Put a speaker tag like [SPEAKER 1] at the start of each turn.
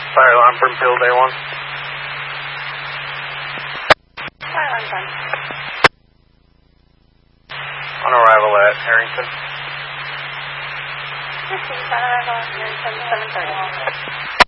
[SPEAKER 1] Fire alarm for Bill Day 1.
[SPEAKER 2] Fire alarm done.
[SPEAKER 1] On arrival at Harrington.
[SPEAKER 2] Received on arrival at Harrington, 7:30.